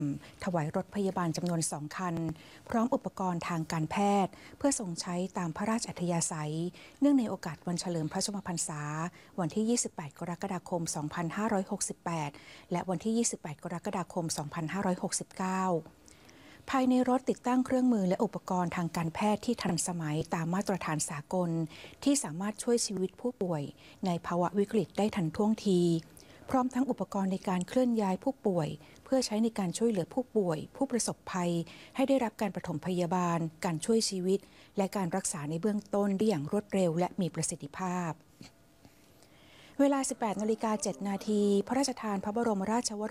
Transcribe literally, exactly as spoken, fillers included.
ถวายรถพยาบาลจำนวนสองคันพร้อมอุปกรณ์ทางการแพทย์เพื่อทรงใช้ตามพระราชอัธยาศัยเนื่องในโอกาสวันเฉลิมพระชนมพรรษาวันที่ ยี่สิบแปด กรกฎาคม สองพันห้าร้อยหกสิบแปด และวันที่ ยี่สิบแปด กรกฎาคม สองพันห้าร้อยหกสิบเก้า ภายในรถติดตั้งเครื่องมือและอุปกรณ์ทางการแพทย์ที่ทันสมัยตามมาตรฐานสากลที่สามารถช่วยชีวิตผู้ป่วยในภาวะวิกฤตได้ทันท่วงทีพร้อมทั้งอุปกรณ์ในการเคลื่อนย้ายผู้ป่วยเพื่อใช้ในการช่วยเหลือผู้ป่วยผู้ประสบภัยให้ได้รับการปฐมพยาบาลการช่วยชีวิตและการรักษาในเบื้องต้นได้อย่างรวดเร็วและมีประสิทธิภาพเวลา สิบแปดนาฬิกาเจ็ดนาทีพระราชทานพระบรมราชว